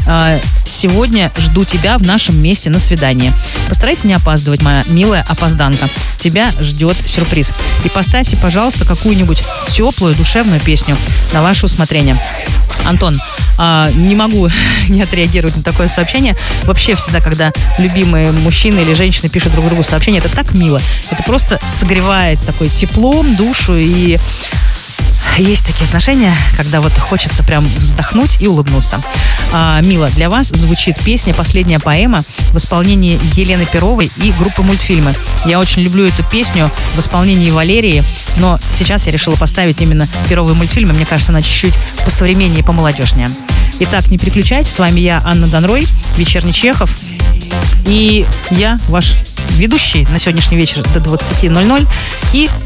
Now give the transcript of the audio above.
Сегодня жду тебя в нашем месте на свидание. Постарайся не опаздывать, моя милая опозданка. Тебя ждет сюрприз. И поставьте, пожалуйста, какую-нибудь теплую, душевную песню на ваше усмотрение. Антон, не могу не отреагировать на такое сообщение. Вообще всегда, когда любимые мужчины или женщины пишут друг другу сообщения, это так мило. Это просто согревает такое теплом душу. И есть такие отношения, когда вот хочется прям вздохнуть и улыбнуться. Мила, для вас звучит песня «Последняя поэма» в исполнении Елены Перовой и группы «Мультфильмы». Я очень люблю эту песню в исполнении Валерии, но сейчас я решила поставить именно Перовые мультфильмы. Мне кажется, она чуть-чуть посовременнее и помолодежнее. Итак, не переключайтесь. С вами я, Анна Донрой, вечерний Чехов. И я, ваш ведущий на сегодняшний вечер до 20:00. И